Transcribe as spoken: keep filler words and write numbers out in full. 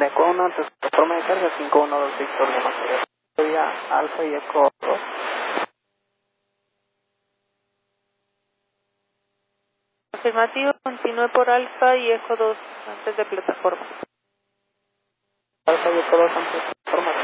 De Eco uno antes plataforma de carga cinco uno dos Víctor Lima. Sería Alfa y Eco dos. Afirmativo, continúe por Alfa y Eco dos antes de plataforma. Alfa y Eco dos antes de plataforma.